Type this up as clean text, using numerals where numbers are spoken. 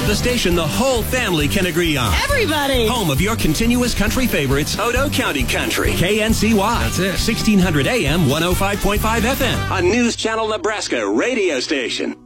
The station the whole family can agree on. Everybody! Home of your continuous country favorites, Odo County Country. KNCY. That's it. 1600 AM, 105.5 FM. A News Channel Nebraska radio station.